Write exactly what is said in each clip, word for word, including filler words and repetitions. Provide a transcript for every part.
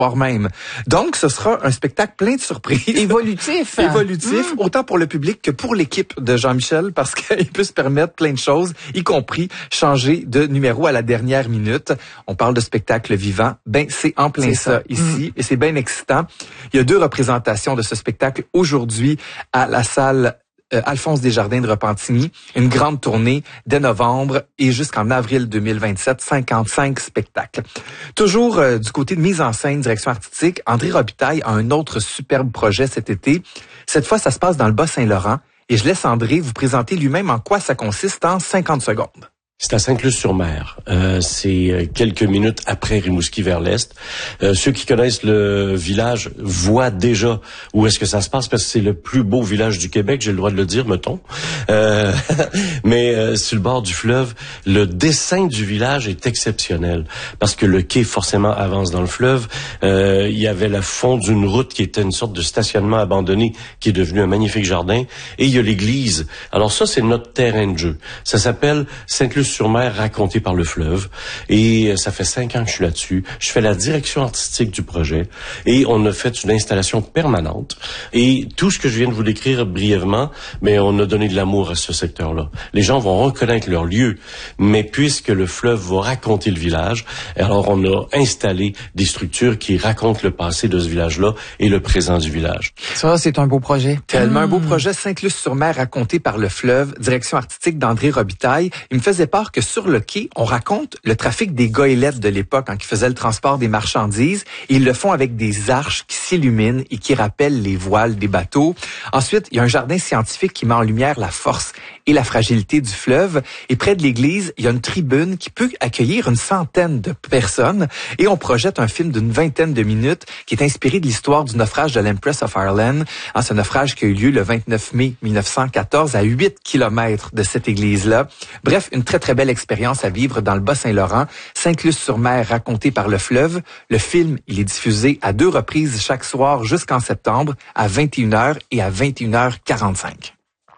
même. Donc, ce sera un spectacle plein de surprises. Évolutif. Évolutif, mmh. autant pour le public que pour l'équipe de Jean-Michel, parce qu'il peut se permettre plein de choses, y compris changer de numéro à la dernière minute. On parle de spectacle vivant. Ben, c'est en plein ça, ça ici, mmh. et c'est bien excitant. Il y a deux représentations de ce spectacle aujourd'hui à la salle Euh, Alphonse Desjardins de Repentigny, une grande tournée dès novembre et jusqu'en avril deux mille vingt-sept, cinquante-cinq spectacles. Toujours euh, du côté de mise en scène, direction artistique, André Robitaille a un autre superbe projet cet été. Cette fois, ça se passe dans le Bas-Saint-Laurent et je laisse André vous présenter lui-même en quoi ça consiste en cinquante secondes. C'est à Sainte-Luce-sur-Mer. Euh, c'est quelques minutes après Rimouski vers l'est. Euh, ceux qui connaissent le village voient déjà où est-ce que ça se passe parce que c'est le plus beau village du Québec, j'ai le droit de le dire, mettons. Euh, mais euh, sur le bord du fleuve, le dessin du village est exceptionnel parce que le quai forcément avance dans le fleuve. Euh, il y avait le fond d'une route qui était une sorte de stationnement abandonné qui est devenu un magnifique jardin. Et il y a l'église. Alors ça, c'est notre terrain de jeu. Ça s'appelle Sainte-Luce sur mer raconté par le fleuve et ça fait cinq ans que je suis là-dessus. Je fais la direction artistique du projet et on a fait une installation permanente et tout ce que je viens de vous décrire brièvement, mais on a donné de l'amour à ce secteur-là. Les gens vont reconnaître leur lieu, mais puisque le fleuve va raconter le village, alors on a installé des structures qui racontent le passé de ce village-là et le présent du village. Ça, c'est un beau projet. Tellement mmh. un beau projet, Sainte-Luce-sur-Mer raconté par le fleuve, direction artistique d'André Robitaille. Il me faisait part que sur le quai, on raconte le trafic des goélettes de l'époque quand ils faisaient le transport des marchandises. Et ils le font avec des arches qui s'illuminent et qui rappellent les voiles des bateaux. Ensuite, il y a un jardin scientifique qui met en lumière la force et la fragilité du fleuve. Et près de l'église, il y a une tribune qui peut accueillir une centaine de personnes. Et on projette un film d'une vingtaine de minutes qui est inspiré de l'histoire du naufrage de l'Empress of Ireland. Hein, ce naufrage qui a eu lieu le vingt-neuf mai mille neuf cent quatorze à huit kilomètres de cette église-là. Bref, une très très belle expérience à vivre dans le Bas-Saint-Laurent. Sainte-Luce-sur-Mer racontée par le fleuve. Le film, il est diffusé à deux reprises chaque soir jusqu'en septembre à vingt et une heures et à vingt et une heures quarante-cinq.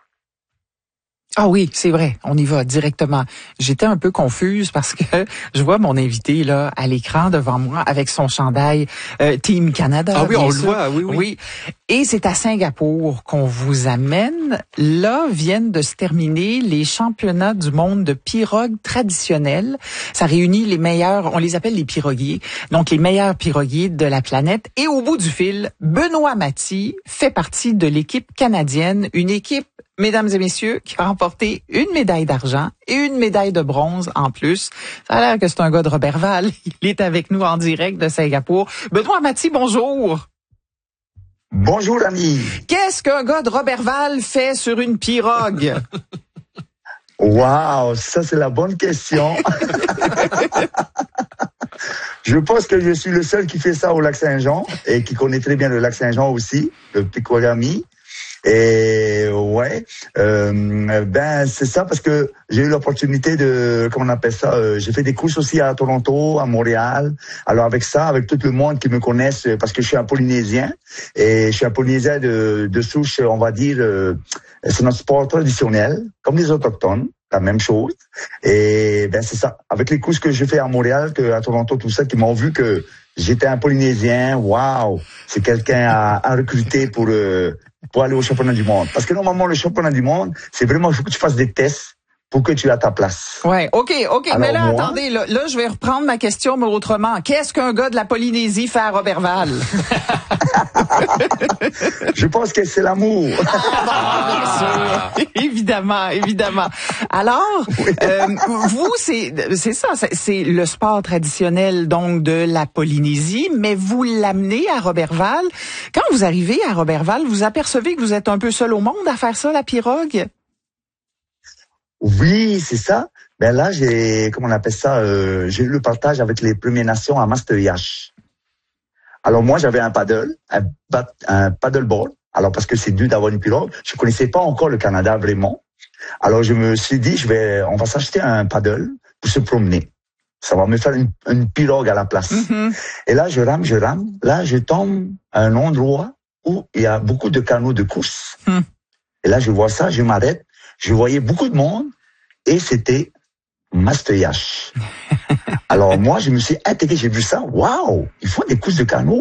Ah oui, c'est vrai, on y va directement. J'étais un peu confuse parce que je vois mon invité là à l'écran devant moi avec son chandail euh, Team Canada. Ah oui, on sûr. le voit, oui, oui. Oui. Et c'est à Singapour qu'on vous amène. Là viennent de se terminer les championnats du monde de pirogues traditionnelles. Ça réunit les meilleurs, on les appelle les piroguiers, donc les meilleurs piroguiers de la planète. Et au bout du fil, Benoît Mathy fait partie de l'équipe canadienne, une équipe, mesdames et messieurs, qui a remporté une médaille d'argent et une médaille de bronze en plus. Ça a l'air que c'est un gars de Roberval. Il est avec nous en direct de Singapour. Benoît Mathy, bonjour. Bonjour, l'ami. Qu'est-ce qu'un gars de Roberval fait sur une pirogue? Wow, ça c'est la bonne question. Je pense que je suis le seul qui fait ça au lac Saint-Jean et qui connaît très bien le lac Saint-Jean aussi, le Picorami. Et ouais, euh, ben c'est ça parce que j'ai eu l'opportunité de, comment on appelle ça, euh, j'ai fait des courses aussi à Toronto, à Montréal. Alors avec ça, avec tout le monde qui me connaisse, parce que je suis un Polynésien et je suis un Polynésien de, de souche, on va dire, euh, c'est notre sport traditionnel, comme les autochtones, la même chose. Et ben c'est ça, avec les courses que j'ai fait à Montréal, que à Toronto, tout ça, qui m'ont vu que j'étais un Polynésien. Waouh, c'est quelqu'un à, à recruter pour euh, pour aller au championnat du monde. Parce que normalement, le championnat du monde, c'est vraiment, il faut que tu fasses des tests pour que tu aies ta place. Ouais, ok, ok. Alors mais là, moi, attendez, là, là, je vais reprendre ma question, mais autrement. Qu'est-ce qu'un gars de la Polynésie fait à Roberval? Je pense que c'est l'amour. Ah, bien sûr. Évidemment, évidemment. Alors, oui. euh, vous, c'est, c'est ça, c'est, c'est le sport traditionnel, donc, de la Polynésie, mais vous l'amenez à Roberval. Quand vous arrivez à Roberval, vous apercevez que vous êtes un peu seul au monde à faire ça, la pirogue? Oui, c'est ça. Ben là, j'ai, comment on appelle ça, euh, j'ai eu le partage avec les Premières Nations à Master-Yacht. Alors moi, j'avais un paddle, un, un paddleboard. Alors parce que c'est dur d'avoir une pirogue. Je connaissais pas encore le Canada vraiment. Alors je me suis dit, je vais, on va s'acheter un paddle pour se promener. Ça va me faire une, une pirogue à la place. Mm-hmm. Et là, je rame, je rame. Là, je tombe à un endroit où il y a beaucoup de canaux de course. Mm. Et là, je vois ça, je m'arrête. Je voyais beaucoup de monde et c'était Master-Yacht. Alors moi, je me suis intégré, j'ai vu ça. Waouh, ils font des courses de canaux.